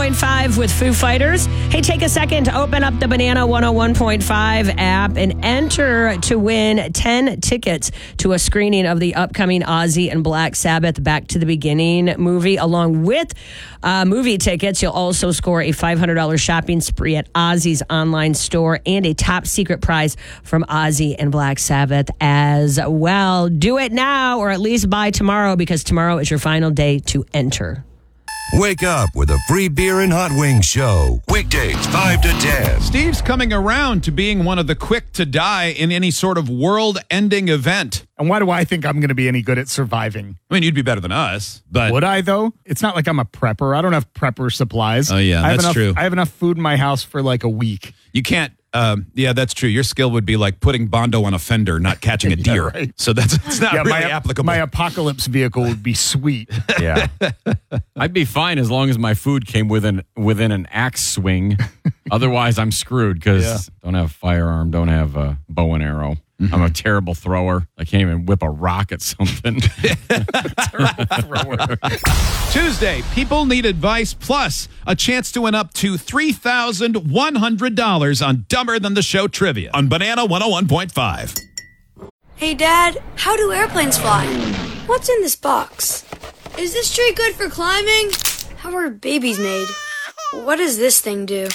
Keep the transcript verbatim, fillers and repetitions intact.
point five with Foo Fighters. Hey, take a second to open up the Banana one oh one point five app and enter to win ten tickets to a screening of the upcoming Ozzy and Black Sabbath Back to the Beginning movie. Along with uh, movie tickets, you'll also score a five hundred dollars shopping spree at Ozzy's online store and a top secret prize from Ozzy and Black Sabbath as well. Do it now or at least by tomorrow, because tomorrow is your final day to enter. Wake up with a free beer and hot wings show. Weekdays, five to ten. Steve's coming around to being one of the quick to die in any sort of world-ending event. And why do I think I'm going to be any good at surviving? I mean, you'd be better than us, but... Would I, though? It's not like I'm a prepper. I don't have prepper supplies. Oh, yeah, I have that's enough, true. I have enough food in my house for like a week. You can't... Um, yeah, that's true. Your skill would be like putting Bondo on a fender, not catching a deer. Yeah, right. So that's it's not yeah, really my, applicable. My apocalypse vehicle would be sweet. Yeah. I'd be fine as long as my food came within within an axe swing. Otherwise, I'm screwed because Yeah. don't have a firearm, don't have a bow and arrow. Mm-hmm. I'm a terrible thrower. I can't even whip a rock at something. Terrible thrower. Tuesday, people need advice plus a chance to win up to three thousand one hundred dollars on Dumber Than the Show trivia on Banana one oh one point five. Hey, Dad, how do airplanes fly? What's in this box? Is this tree good for climbing? How are babies made? What does this thing do?